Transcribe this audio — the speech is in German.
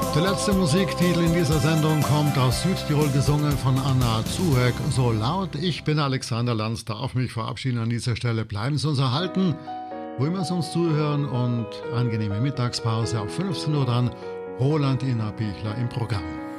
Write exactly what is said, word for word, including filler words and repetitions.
Der letzte Musiktitel in dieser Sendung kommt aus Südtirol, gesungen von Anna Zuhek, So laut. Ich bin Alexander Lanz, darf mich verabschieden an dieser Stelle. Bleiben Sie uns erhalten, wo immer Sie uns zuhören, und angenehme Mittagspause. Auf fünfzehn Uhr dann Roland Ina Pichler im Programm.